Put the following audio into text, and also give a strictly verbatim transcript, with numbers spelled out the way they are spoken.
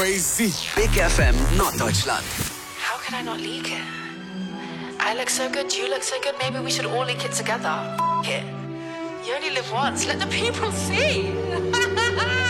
Crazy. Big F M Norddeutschland. How could I not leak it? I look so good, you look so good, maybe we should all leak it together. F it. You only live once, let the people see.